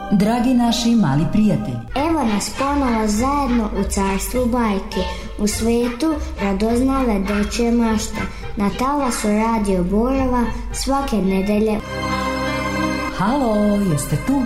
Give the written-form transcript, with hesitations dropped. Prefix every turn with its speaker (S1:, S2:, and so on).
S1: Dragi naši mali prijatelji,
S2: evo nas ponovo zajedno u carstvu bajke, u svetu radoznale dečje mašte, na talasu Radio Borova svake nedelje.
S1: halo, jeste tu?